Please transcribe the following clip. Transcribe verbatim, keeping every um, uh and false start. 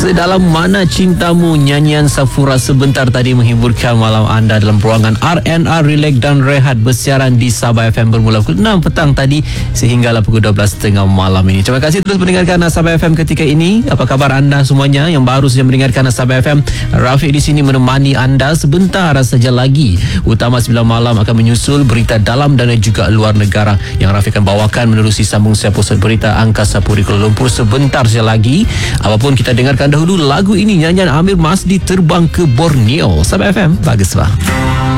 Sedalam mana cintamu, nyanyian Safura sebentar tadi menghiburkan malam anda dalam ruangan R and R Relax dan Rehat bersiaran di Sabah F M bermula pukul enam petang tadi sehinggalah pukul dua belas tiga puluh malam ini. Terima kasih terus mendengarkan Sabah F M ketika ini. Apa kabar anda semuanya yang baru saja mendengarkan Sabah F M? Rafiq di sini menemani anda sebentar saja lagi. Utama sembilan malam akan menyusul berita dalam dan juga luar negara yang Rafiq akan bawakan menerusi sambung saya pusat berita Angkasa Puri Kuala Lumpur sebentar saja lagi. Apapun kita dengarkan dahulu lagu ini, nyanyian Amir Masdi, Terbang ke Borneo. Sabah F M, bagus bah.